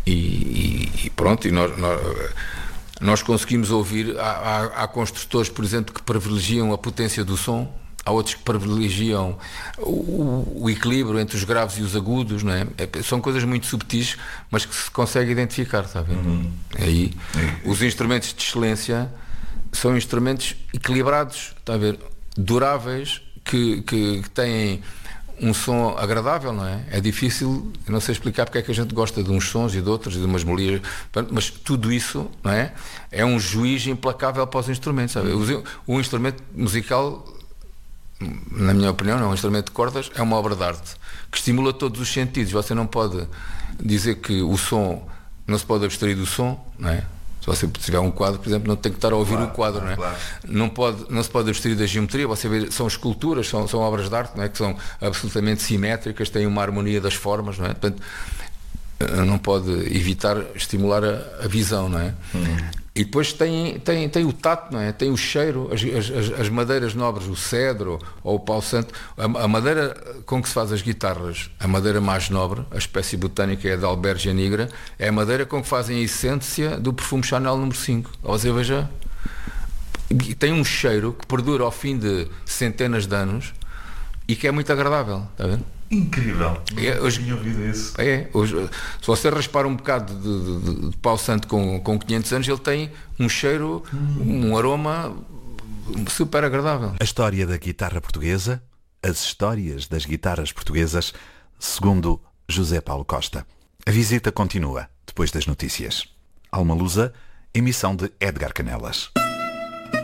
E pronto, e nós conseguimos ouvir. Há construtores, por exemplo, que privilegiam a potência do som, há outros que privilegiam o equilíbrio entre os graves e os agudos, não é? São coisas muito subtis, mas que se consegue identificar, está a ver? Aí, os instrumentos de excelência são instrumentos equilibrados, está a ver? Duráveis, que têm um som agradável, não é? É difícil, eu não sei explicar porque é que a gente gosta de uns sons e de outros, e de umas melodias, mas tudo isso, não é? É um juiz implacável para os instrumentos, sabe? O instrumento musical, na minha opinião, não é um instrumento de cordas, é uma obra de arte que estimula todos os sentidos. Você não pode dizer que o som, não se pode abstrair do som, não é? Se você tiver um quadro, por exemplo, não tem que estar a ouvir o quadro, não é? Claro. Não se pode abstrair da geometria. Você vê, são esculturas, são obras de arte, não é? Que são absolutamente simétricas, têm uma harmonia das formas, não é? Portanto, não pode evitar estimular a visão, não é? E depois tem o tato, não é? Tem o cheiro, as madeiras nobres, o cedro ou o pau santo. A madeira com que se faz as guitarras, a madeira mais nobre, a espécie botânica é a da Albergia nigra, é a madeira com que fazem a essência do perfume Chanel número 5. Você veja, tem um cheiro que perdura ao fim de centenas de anos e que é muito agradável, está a ver? Incrível, não tinha ouvido isso. Se você raspar um bocado de pau santo com 500 anos, ele tem um cheiro, um aroma super agradável. A história da guitarra portuguesa, as histórias das guitarras portuguesas, segundo José Paulo Costa. A visita continua depois das notícias. Alma Lusa, emissão de Edgar Canelas.